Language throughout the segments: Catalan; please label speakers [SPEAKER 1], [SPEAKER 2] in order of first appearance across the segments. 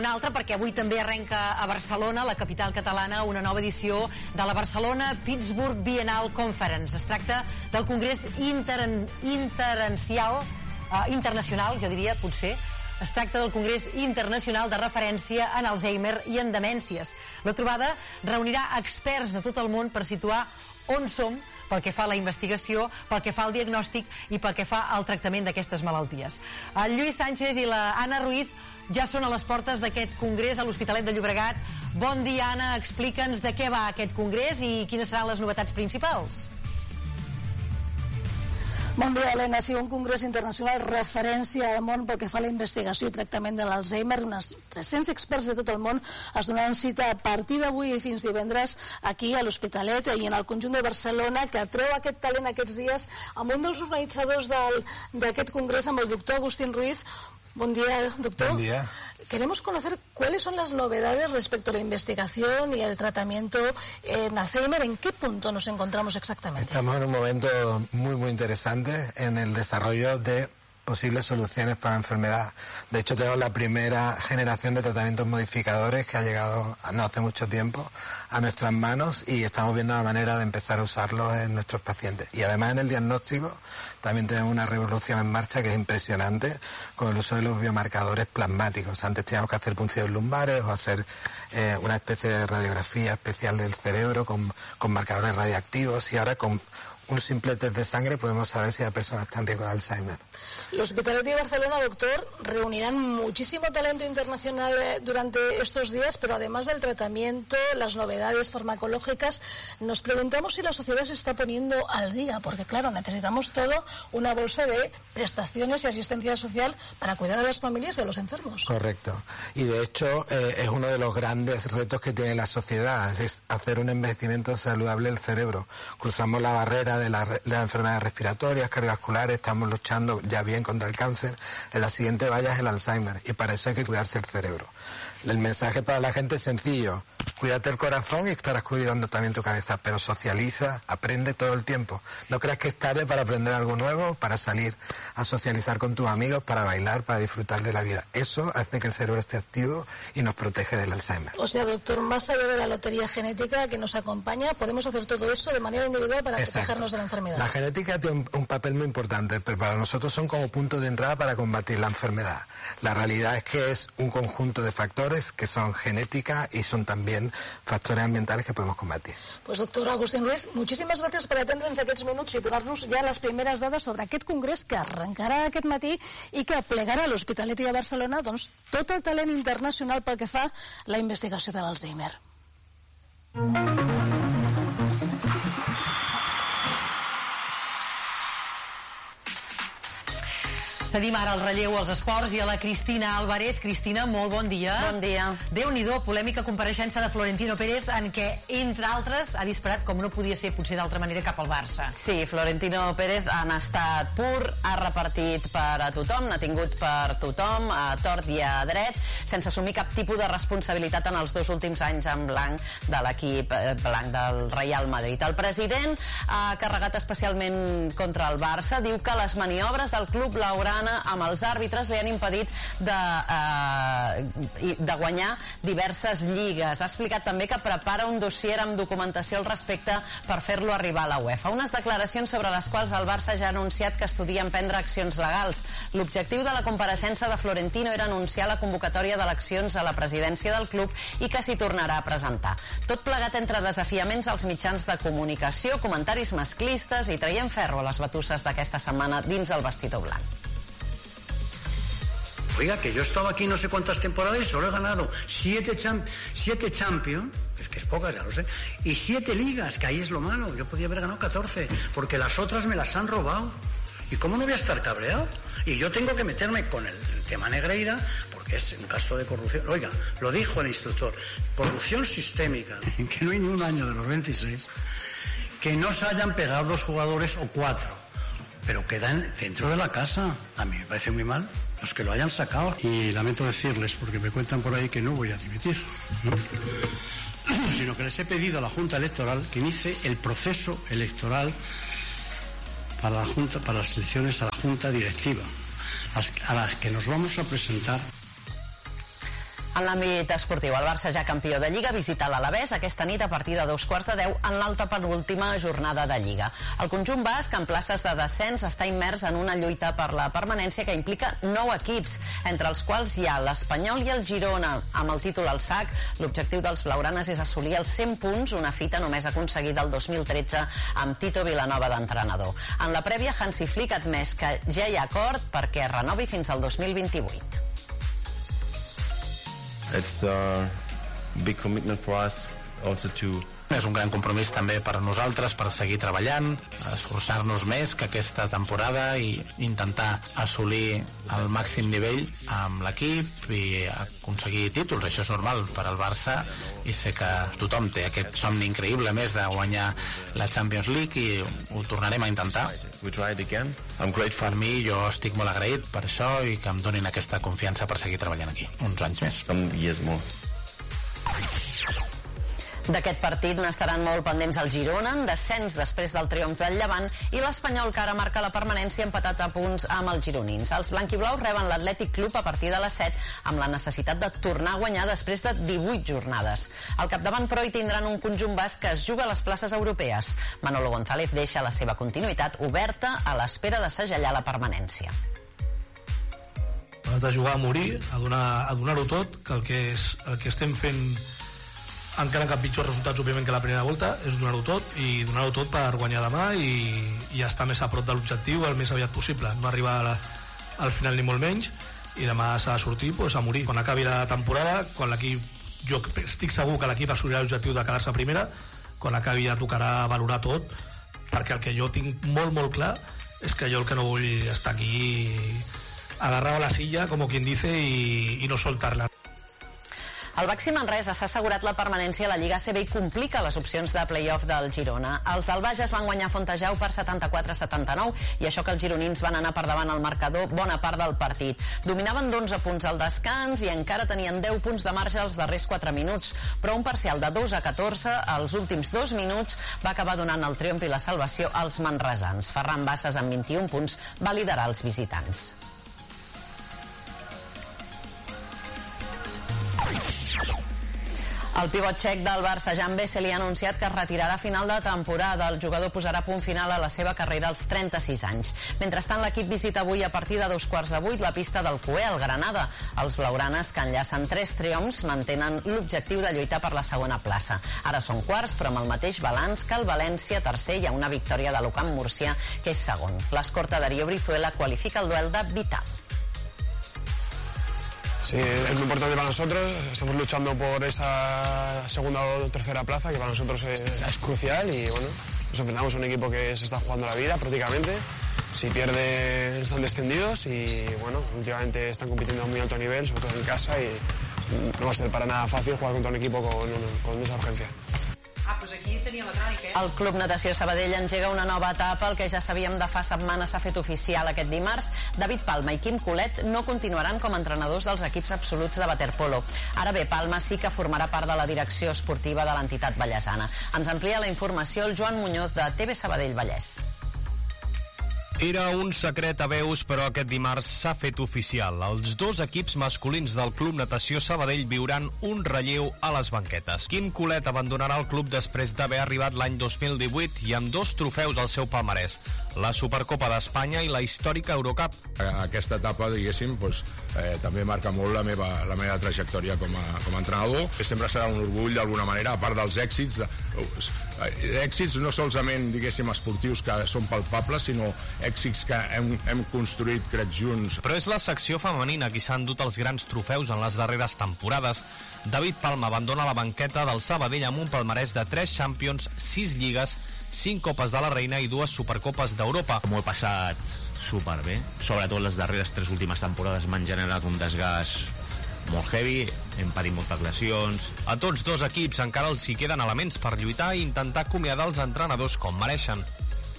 [SPEAKER 1] Una altra perquè avui també arrenca a Barcelona, la capital catalana, una nova edició de la Barcelona Pittsburgh Biennial Conference. Es tracta del Congrés internacional, jo diria, potser. Es tracta del Congrés Internacional de Referència en Alzheimer i en Demències. La trobada reunirà experts de tot el món per situar on som pel que fa a la investigació, pel que fa al diagnòstic i pel que fa al tractament d'aquestes malalties. El Lluís Sánchez i la Anna Ruiz ja són a les portes d'aquest congrés a l'Hospitalet de Llobregat. Bon dia, Anna, explica'ns de què va aquest congrés i quines seran les novetats principals.
[SPEAKER 2] Bon dia, Helena. Sí, un congrés internacional referència al món pel que fa a la investigació i tractament de l'Alzheimer. Uns 300 experts de tot el món es donaran cita a partir d'avui i fins divendres aquí a l'Hospitalet i en el conjunt de Barcelona, que treu aquest talent aquests dies amb un dels organitzadors d'aquest congrés, amb el doctor Agustín Ruiz. Buen día, doctor.
[SPEAKER 3] Buen día.
[SPEAKER 2] Queremos conocer cuáles son las novedades respecto a la investigación y el tratamiento en Alzheimer. ¿En qué punto nos encontramos exactamente?
[SPEAKER 3] Estamos en un momento muy interesante en el desarrollo de posibles soluciones para la enfermedad. De hecho, tenemos la primera generación de tratamientos modificadores que ha llegado no hace mucho tiempo a nuestras manos y estamos viendo la manera de empezar a usarlos en nuestros pacientes. Y además en el diagnóstico también tenemos una revolución en marcha que es impresionante con el uso de los biomarcadores plasmáticos. Antes teníamos que hacer punciones lumbares o hacer una especie de radiografía especial del cerebro con marcadores radiactivos y ahora con un simple test de sangre podemos saber si la persona está en riesgo de Alzheimer.
[SPEAKER 2] Los Hospitalet de Barcelona, doctor, reunirán muchísimo talento internacional durante estos días, pero además del tratamiento, las novedades farmacológicas, nos preguntamos si la sociedad se está poniendo al día, porque claro, necesitamos todo una bolsa de prestaciones y asistencia social para cuidar a las familias y a los enfermos.
[SPEAKER 3] Correcto. Y de hecho es uno de los grandes retos que tiene la sociedad, es hacer un envejecimiento saludable del cerebro. Cruzamos la barrera de las enfermedades respiratorias, cardiovasculares, estamos luchando ya bien contra el cáncer. En la siguiente valla es el Alzheimer y para eso hay que cuidarse el cerebro. El mensaje para la gente es sencillo: cuídate el corazón y estarás cuidando también tu cabeza, pero socializa, aprende todo el tiempo. No creas que es tarde para aprender algo nuevo, para salir a socializar con tus amigos, para bailar, para disfrutar de la vida. Eso hace que el cerebro esté activo y nos protege del Alzheimer.
[SPEAKER 2] O sea, doctor, más allá de la lotería genética que nos acompaña, podemos hacer todo eso de manera individual para protegernos de la enfermedad.
[SPEAKER 3] La genética tiene un papel muy importante, pero para nosotros son como puntos de entrada para combatir la enfermedad. La realidad es que es un conjunto de factores que son genética y son también factores ambientales que podemos combatir.
[SPEAKER 2] Pues doctor Agustín Ruiz, muchísimas gràcies per atendre'ns aquests minuts i donar-nos ja les primeres dades sobre aquest congrés que arrencarà aquest matí i que plegarà a l'Hospitalet i a Barcelona doncs, tot el talent internacional pel que fa a la investigació de l'Alzheimer.
[SPEAKER 1] Cedim ara el relleu als esports i a la Cristina Álvarez. Cristina, molt bon dia.
[SPEAKER 4] Bon dia.
[SPEAKER 1] Déu-n'hi-do, polèmica compareixença de Florentino Pérez en què, entre altres, ha disparat, com no podia ser potser d'altra manera, cap al Barça.
[SPEAKER 4] Sí, Florentino Pérez han estat pur, ha repartit per a tothom, n'ha tingut per tothom, a tort i a dret, sense assumir cap tipus de responsabilitat en els 2 últims anys en blanc de l'equip blanc del Real Madrid. El president ha carregat especialment contra el Barça, diu que les maniobres del club blaugrana amb els àrbitres li han impedit de guanyar diverses lligues. Ha explicat també que prepara un dossier amb documentació al respecte per fer-lo arribar a la UEFA. Unes declaracions sobre les quals el Barça ja ha anunciat que estudien prendre accions legals. L'objectiu de la compareixença de Florentino era anunciar la convocatòria d'eleccions a la presidència del club i que s'hi tornarà a presentar. Tot plegat entre desafiaments als mitjans de comunicació, comentaris masclistes i traient ferro a les batusses d'aquesta setmana dins el vestidor blanc.
[SPEAKER 5] Oiga, que yo estaba aquí no sé cuántas temporadas y solo he ganado 7 Champions, es que es pocas, ya lo sé, y 7 ligas, que ahí es lo malo. Yo podía haber ganado 14, porque las otras me las han robado. ¿Y cómo no voy a estar cabreado? Y yo tengo que meterme con el tema Negreira, porque es un caso de corrupción. Oiga, lo dijo el instructor, corrupción sistémica, que no hay ni un año de los 26 que no se hayan pegado 2 jugadores o 4, pero quedan dentro de la casa. A mí me parece muy mal los que lo hayan sacado. Y lamento decirles, porque me cuentan por ahí que no voy a dimitir, ¿no? Sino que les he pedido a la Junta Electoral que inicie el proceso electoral para la Junta, para las elecciones a la Junta Directiva, a las que nos vamos a presentar.
[SPEAKER 4] En l'àmbit esportiu, el Barça, ja campió de Lliga, visita l'Alavés aquesta nit a partir de 9:15 en l'alta penúltima jornada de Lliga. El conjunt basc, en places de descens, està immers en una lluita per la permanència que implica 9 equips, entre els quals hi ha l'Espanyol i el Girona. Amb el títol al sac, l'objectiu dels blaugranes és assolir els 100 punts, una fita només aconseguida el 2013 amb Tito Vilanova d'entrenador. En la prèvia, Hansi Flick ha admès que ja hi ha acord perquè renovi fins al 2028.
[SPEAKER 6] It's a big commitment for us also to...
[SPEAKER 7] És un gran compromís també per a nosaltres per seguir treballant, esforçar-nos més que aquesta temporada i intentar assolir el màxim nivell amb l'equip i aconseguir títols. Això és normal per al Barça i sé que tothom té aquest somni increïble més de guanyar la Champions League i ho tornarem a intentar. Per mi, jo estic molt agraït per això i que em donin aquesta confiança per seguir treballant aquí uns anys més.
[SPEAKER 4] D'aquest partit n'estaran molt pendents el Girona, en descens després del triomf del Llevant, i l'Espanyol, que ara marca la permanència, empatat a punts amb els gironins. Els blanquiblaus reben l'Atlètic Club a partir de les 7, amb la necessitat de tornar a guanyar després de 18 jornades. Al capdavant, però, hi tindran un conjunt basc que es juga a les places europees. Manolo González deixa la seva continuïtat oberta a l'espera de segellar la permanència.
[SPEAKER 8] De jugar a morir, a donar-ho tot, que el que estem fent, encara que amb pitjors resultats òbviament que la primera volta, és donar-ho tot per guanyar demà i estar més a prop de l'objectiu el més aviat possible, no arribar al final ni molt menys, i demà s'ha de sortir a morir. Quan acabi la temporada, quan l'equip, jo estic segur que l'equip assolirà l'objectiu de quedar-se a primera, quan acabi ja tocarà valorar tot, perquè el que jo tinc molt molt clar és que jo el que no vull estar aquí agarrado a la silla, como quien dice, y no soltarla.
[SPEAKER 4] El Baxi Manresa s'ha assegurat la permanència a la Lliga ACB i complica les opcions de play-off del Girona. Els del Bages van guanyar Fontejau per 74-79 i això que els gironins van anar per davant al marcador bona part del partit. Dominaven d'11 punts al descans i encara tenien 10 punts de marge als darrers 4 minuts, però un parcial de 2-14 als últims 2 minuts va acabar donant el triomf i la salvació als manresans. Ferran Bassas, amb 21 punts, va liderar els visitants. El pivot txec del Barça, Jan Vesely, ha anunciat que es retirarà a final de temporada. El jugador posarà punt final a la seva carrera als 36 anys. Mentrestant, l'equip visita avui a partir de 7:15 la pista del Cué, al Granada. Els blaugranes, que enllacen 3 triomfs, mantenen l'objectiu de lluitar per la segona plaça. Ara són quarts, però amb el mateix balanç que el València, tercer, i a una victòria de l'Ucamp Múrcia, que és segon. L'escorta Darío Brizuela qualifica el duel de vital.
[SPEAKER 9] Sí, es muy importante para nosotros, estamos luchando por esa segunda o tercera plaza que para nosotros es crucial y bueno, nos enfrentamos a un equipo que se está jugando la vida prácticamente, si pierde están descendidos y bueno, últimamente están compitiendo a un muy alto nivel, sobre todo en casa y no va a ser para nada fácil jugar contra un equipo con esa urgencia.
[SPEAKER 1] Doncs aquí tenia la crònica,
[SPEAKER 4] El Club Natació Sabadell engega una nova etapa. El que ja sabíem de fa setmanes s'ha fet oficial aquest dimarts. David Palma i Quim Colet no continuaran com a entrenadors dels equips absoluts de waterpolo. Ara bé, Palma sí que formarà part de la direcció esportiva de l'entitat vallesana. Ens amplia la informació el Joan Muñoz, de TV Sabadell Vallès.
[SPEAKER 10] Era un secret a veus, però aquest dimarts s'ha fet oficial. Els 2 equips masculins del Club Natació Sabadell viuran un relleu a les banquetes. Quim Colet abandonarà el club després d'haver arribat l'any 2018 i amb 2 trofeus al seu palmarès, la Supercopa d'Espanya i la històrica Eurocup.
[SPEAKER 11] Aquesta etapa, diguéssim, també marca molt la meva trajectòria com a entrenador. Sempre serà un orgull, d'alguna manera, a part dels èxits, èxits no solament, diguéssim, esportius que són palpables, sinó èxits que hem construït, crec, junts.
[SPEAKER 10] Però és la secció femenina qui s'ha endut els grans trofeus en les darreres temporades. David Palma abandona la banqueta del Sabadell amb un palmarès de 3 Champions, 6 Lligues, 5 Copes de la Reina i 2 Supercopes d'Europa.
[SPEAKER 12] M'ho he passat superbé. Sobretot les darreres 3 últimes temporades m'han generat un desgast molt heavy, hem patit moltes lesions.
[SPEAKER 10] A tots 2 equips encara els hi queden elements per lluitar i intentar acomiadar els entrenadors com mereixen.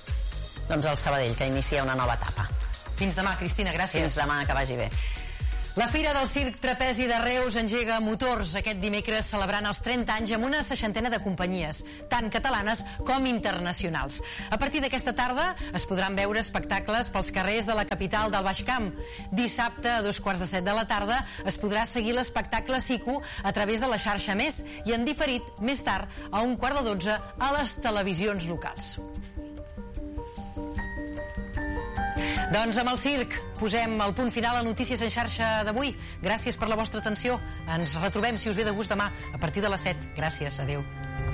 [SPEAKER 4] Doncs el Sabadell, que inicia una nova etapa.
[SPEAKER 1] Fins demà, Cristina, gràcies.
[SPEAKER 4] Fins demà, que vagi bé.
[SPEAKER 1] La Fira del Circ Trapezi de Reus engega motors aquest dimecres celebrant els 30 anys amb una 60 de companyies, tant catalanes com internacionals. A partir d'aquesta tarda es podran veure espectacles pels carrers de la capital del Baix Camp. Dissabte a 2:15 de la tarda es podrà seguir l'espectacle Siku a través de la xarxa Més i en diferit més tard a 11:45 a les televisions locals. Doncs amb el circ posem el punt final a Notícies en xarxa d'avui. Gràcies per la vostra atenció. Ens retrobem, si us ve de gust, demà a partir de les 7. Gràcies, adeu.